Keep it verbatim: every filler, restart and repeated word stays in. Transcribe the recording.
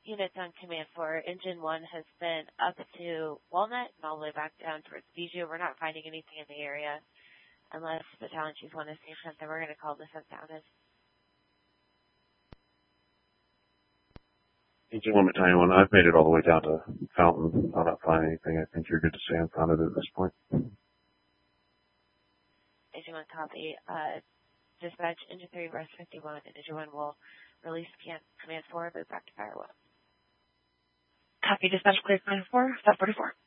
units on command four. Engine one has been up to Walnut and all the way back down towards Bijou. We're not finding anything in the area. Unless Battalion Chief wants to say something, we're going to call this unfounded. Engine one, Battalion one, I've made it all the way down to Fountain. I'm not finding anything. I think you're good to say unfounded at this point. Engine one, copy. Uh, dispatch, Engine three, rest fifty-one, and Engine one will release command four, move back to fire one. Copy, dispatch, clear command four, stop forty-four.